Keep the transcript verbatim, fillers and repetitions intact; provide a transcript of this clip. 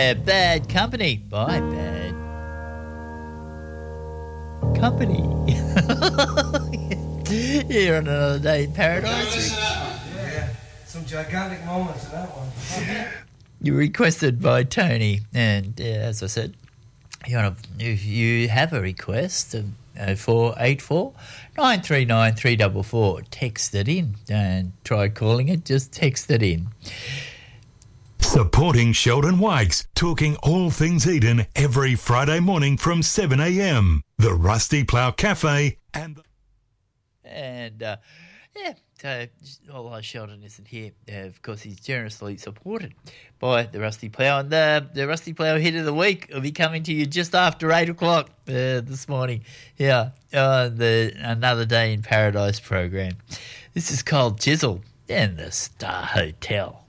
Yeah, Bad Company by Bad Company. Here on Another Day in Paradise. Yeah, some gigantic moments in that one. You requested by Tony, and uh, as I said, you want to, if you have a request, uh, four eight four, nine three nine, three four four, text it in. Don't try calling it, just text it in. Supporting Sheldon Wykes, talking all things Eden every Friday morning from seven a.m. The Rusty Plough Cafe and... And, uh, yeah, so although Sheldon isn't here, uh, of course he's generously supported by the Rusty Plough. And the, the Rusty Plough hit of the week will be coming to you just after eight o'clock uh, this morning. Yeah, uh, the Another Day in Paradise program. This is called Chisel and the Star Hotel.